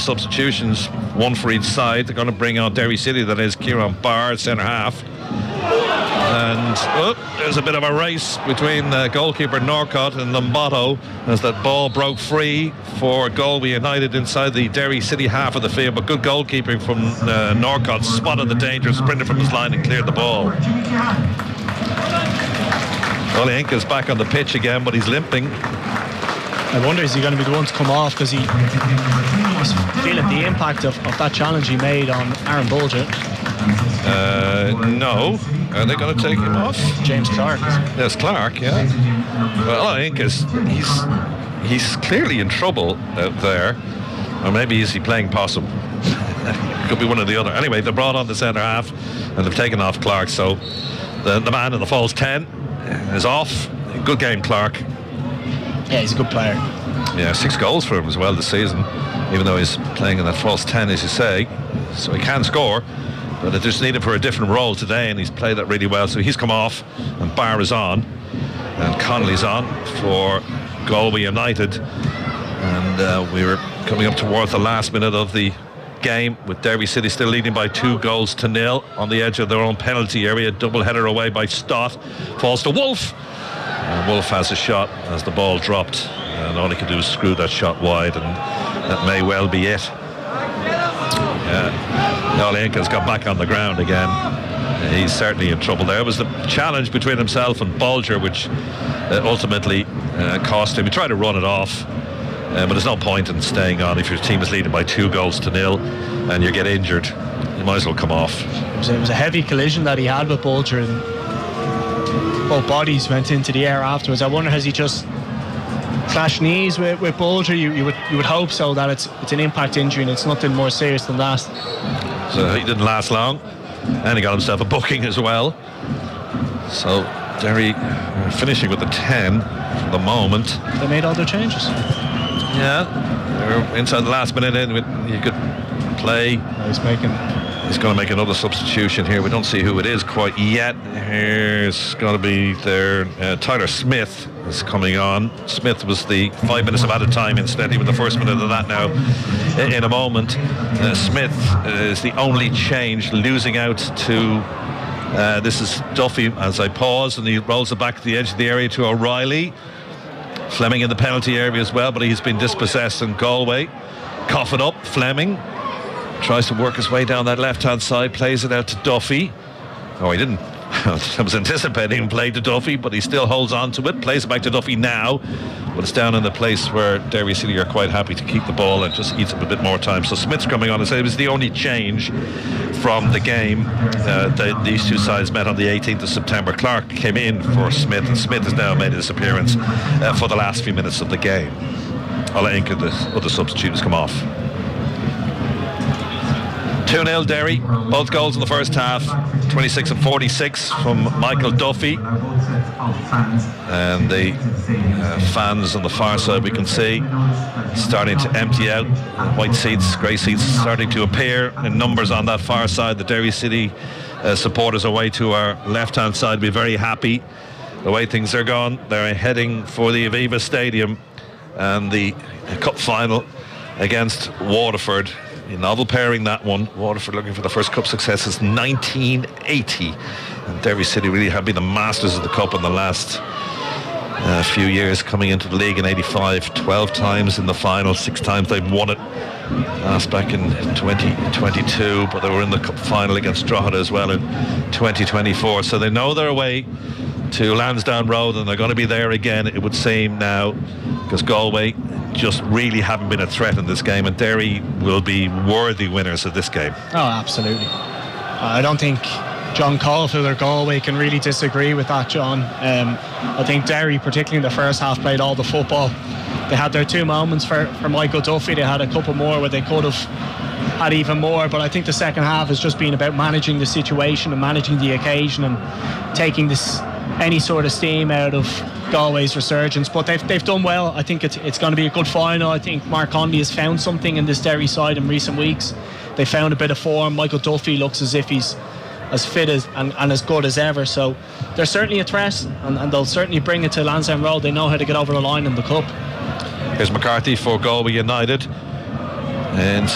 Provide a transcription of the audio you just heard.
substitutions, one for each side. They're going to bring on Derry City, that is Kieran Barr, centre half. And there's a bit of a race between goalkeeper Norcott and Lombato as that ball broke free for Galway United inside the Derry City half of the field. But good goalkeeping from Norcott, spotted the danger, sprinted from his line and cleared the ball. Ollie Inca's back on the pitch again, but he's limping. I wonder, is he going to be the one to come off, because he's feeling the impact of that challenge he made on Aaron Bolger. No. Are they going to take him off? James Clark. Yes, Clark, yeah. Well, I think he's clearly in trouble out there. Or maybe is he playing possum? Could be one or the other. Anyway, they brought on the centre half and they've taken off Clark. So the man in the false 10 is off. Good game, Clark. Yeah, he's a good player. Yeah, 6 goals for him as well this season, even though he's playing in that false 10, as you say. So he can score, but they just need him for a different role today, and he's played that really well. So he's come off, and Barr is on, and Connolly's on for Galway United. And we were coming up towards the last minute of the game, with Derry City still leading by 2-0 on the edge of their own penalty area. Double header away by Stott, falls to Wolf. And Wolf has a shot as the ball dropped, and all he can do is screw that shot wide, and that may well be it. Olenka's got back on the ground again. He's certainly in trouble there. It was the challenge between himself and Bolger which ultimately cost him. He tried to run it off, but there's no point in staying on if your team is leading by 2-0 and you get injured. You might as well come off. It was a heavy collision that he had with Bolger, and both bodies went into the air afterwards. I wonder, has he just clashed knees with Bolger? You would hope so, that it's an impact injury and it's nothing more serious than that. So he didn't last long, and he got himself a booking as well. So Derry finishing with the 10 for the moment. They made all their changes. Yeah, they're inside the last minute in. You could play. He's going to make another substitution here. We don't see who it is quite yet. Here's going to be their Tyler Smith is coming on. Smith was the 5 minutes of added time, incidentally, with the first minute of that now in a moment. Smith is the only change, losing out to this is Duffy as I pause, and he rolls it back to the edge of the area to O'Reilly. Fleming in the penalty area as well, but he's been dispossessed in Galway. Cough it up, Fleming tries to work his way down that left-hand side, plays it out to Duffy. Oh, he didn't. I was anticipating him play to Duffy, but he still holds on to it, plays it back to Duffy now, but it's down in the place where Derry City are quite happy to keep the ball and just eats up a bit more time. So Smith's coming on, and say it was the only change from the game. These two sides met on the 18th of September. Clark came in for Smith, and Smith has now made his appearance for the last few minutes of the game. Ola Inca, the other substitute, has come off. 2-0 Derry, both goals in the first half, 26 and 46 from Michael Duffy. And the fans on the far side, we can see, starting to empty out. White seats, grey seats starting to appear in numbers on that far side. The Derry City supporters away to our left-hand side be very happy the way things are going. They're heading for the Aviva Stadium and the cup final against Waterford. A novel pairing, that one. Waterford looking for the first cup success since 1980, and Derry City really have been the masters of the cup in the last few years, coming into the league in 85, 12 times in the final, 6 times they've won it. Last back in 2022, but they were in the cup final against Drogheda as well in 2024, so they know their way to Lansdowne Road, and they're going to be there again, it would seem now, because Galway just really haven't been a threat in this game, and Derry will be worthy winners of this game. Oh, absolutely. I don't think John Caulfield or Galway can really disagree with that, John. I think Derry, particularly in the first half, played all the football. They had their 2 moments for Michael Duffy. They had a couple more where they could have had even more, but I think the second half has just been about managing the situation and managing the occasion and taking any sort of steam out of Galway's resurgence. But they've done well. I think it's going to be a good final. I think Mark Connolly has found something in this Derry side in recent weeks. They found a bit of form. Michael Duffy looks as if he's as fit and as good as ever, so they're certainly a threat, and they'll certainly bring it to Lansdowne Road. They know how to get over the line in the cup. Here's McCarthy for Galway United, and